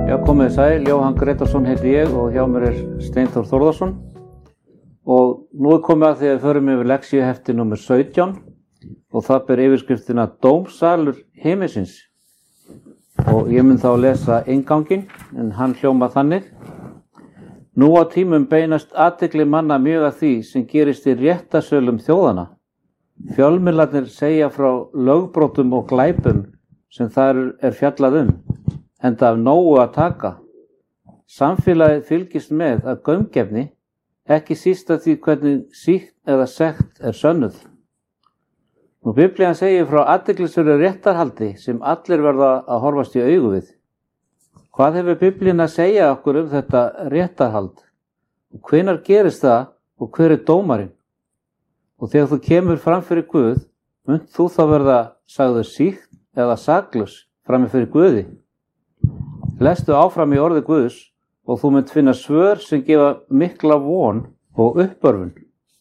Já, komið sæl, Jóhann Gretarsson heiti ég og hjá mér Steinþór Þórðarsson og nú komið að því að við förum yfir lexíuhefti númer 17 og það ber yfirskriftina Dómsalur himinsins og ég mun þá lesa innganginn en hann hljómar þannig: Nú á tímum beinast athygli manna mjög að því sem gerist í réttarsölum þjóðanna. Fjölmiðlarnir segja frá lögbrotum og glæpum sem þar fjallað enda af nógu að taka. Samfélagið fylgist með af gaumgæfni, ekki síst af því hvernig sýkt eða sekt sönnuð. Nú Biblían segir frá athyglisverðu réttarhaldi sem allir verða að horfast í augu við. Hvað hefur Biblían að segja okkur þetta réttarhald? Og hvenær gerist það og hver dómarinn? Og þegar þú kemur fram fyrir Guð, munt þú þá verða sagður sýkt eða saklaus frammi fyrir Guði? Lestu áfram í orði Guðs og þú munt finna svör sem gefa mikla von og uppörvun.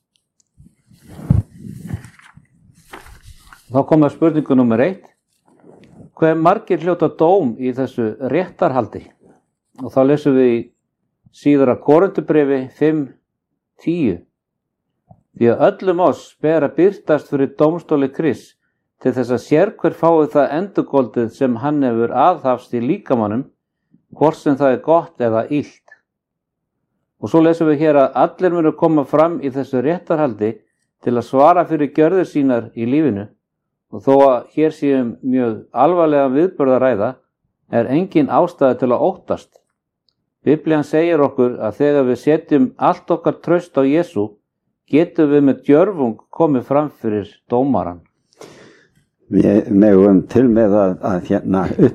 Þá koma spurningu númer 1. Hve margir hljóta dóm í þessu réttarhaldi? Og þá lesum við í síðara Korinthubrefi 5:10. Því að öllum oss ber að birtast fyrir dómstóli Krists til þess að sérhver fái það endurgoldið sem hann hefur aðhafst í líkamanum, hvort sem það gott eða illt. Og svo lesum við hér að allir munu koma fram í þessu réttarhaldi til að svara fyrir gjörðir sínar í lífinu og þó að hér séum mjög alvarlega viðburð að ræða engin ástæða til að óttast. Biblían segir okkur að þegar við setjum allt okkar traust á Jesú getum við með djörfung komið fram fyrir dómaran. Við megum til með að